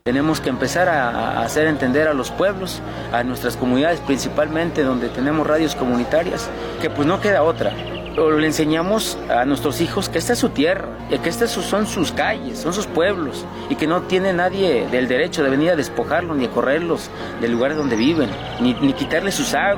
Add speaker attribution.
Speaker 1: Tenemos que empezar a hacer entender a los pueblos, a nuestras comunidades principalmente, donde tenemos radios comunitarias, que pues no queda otra. O le enseñamos a nuestros hijos que esta es su tierra, y que estas son sus calles, son sus pueblos, y que no tiene nadie del derecho de venir a despojarlos, ni a correrlos del lugar donde viven, ni quitarles sus aguas.